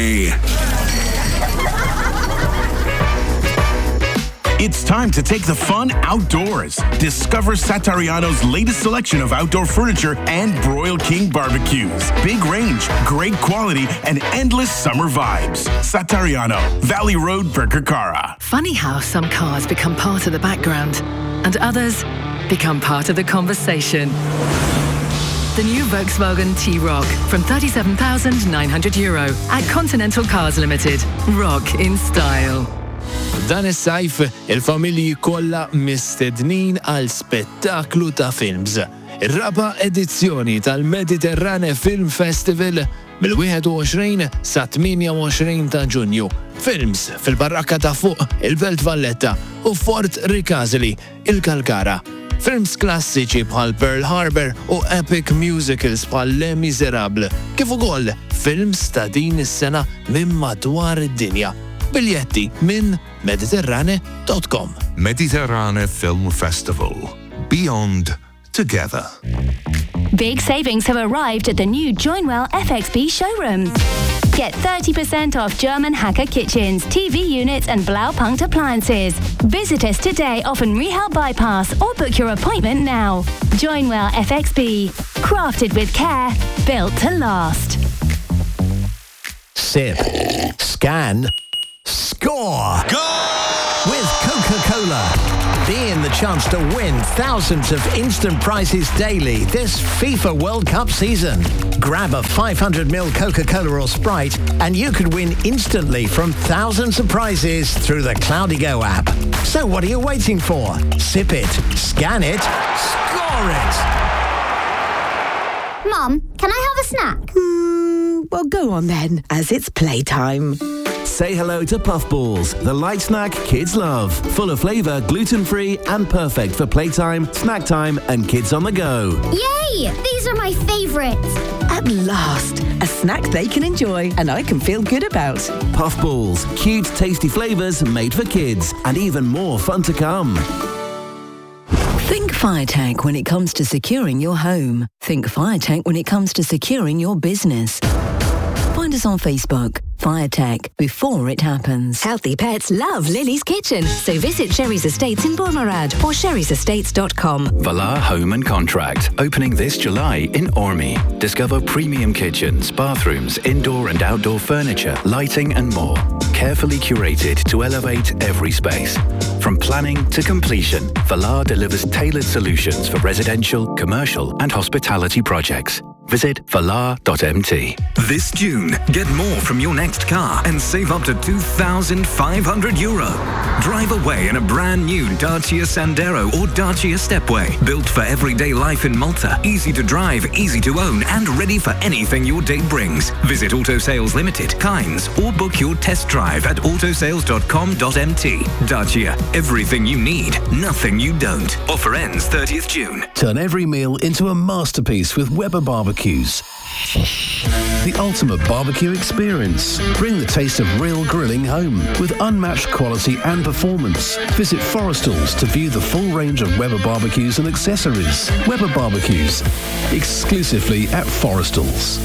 me. It's time to take the fun outdoors. Discover Satariano's latest selection of outdoor furniture and Broil King barbecues. Big range, great quality, and endless summer vibes. Satariano, Valley Road, Birkirkara. Funny how some cars become part of the background and others become part of the conversation. The new Volkswagen T-Roc from €37,900 at Continental Cars Limited. Rock in style. Dan is-sajf, il-familji kollha mistednin għal spettaklu ta' films. Ir-raba edizzjoni tal-Mediterrane Film Festival mill-21 sa 28 ta' Ġunju. Films fil-Barrakka ta' fuq, il-Belt Valletta u Fort Ricasoli, il-Kalkara. Films klassiċi bħal Pearl Harbor u epic musicals bħal Les Miserables, kif ukoll films ta' din is-sena minn madwar id-dinja. Biljetti minn mediterrane.com. Mediterrane Film Festival. Beyond Together. Big savings have arrived at the new Joinwell FXB showroom. Get 30% off German Hacker kitchens, TV units and Blaupunkt appliances. Visit us today off Rehal Bypass or book your appointment now. Joinwell FXB. Crafted with care, built to last. Sip. Scan. Score! Goal! With Coca-Cola. Be in the chance to win thousands of instant prizes daily this FIFA World Cup season. Grab a 500ml Coca-Cola or Sprite and you could win instantly from thousands of prizes through the Cloudigo app. So what are you waiting for? Sip it, scan it, score it! Mum, can I have a snack? Well, go on then, as it's playtime. Say hello to Puffballs, the light snack kids love. Full of flavour, gluten-free and perfect for playtime, snack time and kids on the go. Yay! These are my favourites. At last, a snack they can enjoy and I can feel good about. Puffballs, cute, tasty flavours made for kids and even more fun to come. Think FireTech when it comes to securing your home. Think FireTech when it comes to securing your business. Find us on Facebook. FireTech, before it happens. Healthy pets love Lily's Kitchen, so visit Sherry's Estates in Bournemouth or sherry'sestates.com. Valar Home and Contract, opening this July in Ormy. Discover premium kitchens, bathrooms, indoor and outdoor furniture, lighting and more. Carefully curated to elevate every space. From planning to completion, Valar delivers tailored solutions for residential, commercial and hospitality projects. Visit valar.mt. This June, get more from your next car and save up to €2,500. Drive away in a brand new Dacia Sandero or Dacia Stepway. Built for everyday life in Malta. Easy to drive, easy to own, and ready for anything your day brings. Visit Auto Sales Limited, Kynes, or book your test drive at autosales.com.mt. Dacia, everything you need, nothing you don't. Offer ends 30th June. Turn every meal into a masterpiece with Weber Barbecues. The ultimate barbecue experience. Bring the taste of real grilling home with unmatched quality and performance. Visit Forrestal's to view the full range of Weber barbecues and accessories. Weber Barbecues, exclusively at Forrestal's.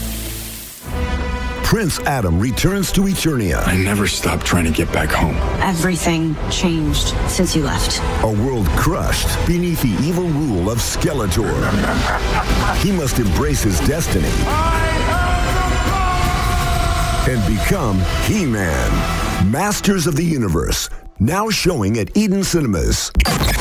Prince Adam returns to Eternia. I never stopped trying to get back home. Everything changed since you left. A world crushed beneath the evil rule of Skeletor. He must embrace his destiny and become He-Man. Masters of the Universe. Now showing at Eden Cinemas.